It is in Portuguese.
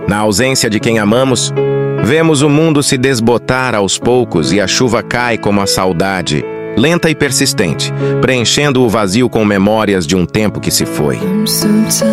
Na ausência de quem amamos, vemos o mundo se desbotar aos poucos e a chuva cai como a saudade, lenta e persistente, preenchendo o vazio com memórias de um tempo que se foi.